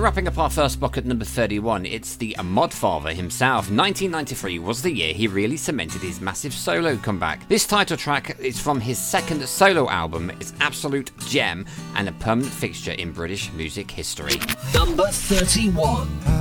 wrapping up our first block at number 31, it's the Modfather himself. 1993 was the year he really cemented his massive solo comeback. This title track is from his second solo album. It's absolute gem and a permanent fixture in British music history. Number 31.